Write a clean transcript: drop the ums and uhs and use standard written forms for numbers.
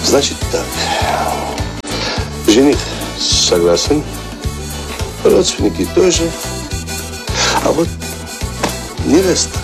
Значит так. Жених согласен. Родственники тоже. А вот невеста.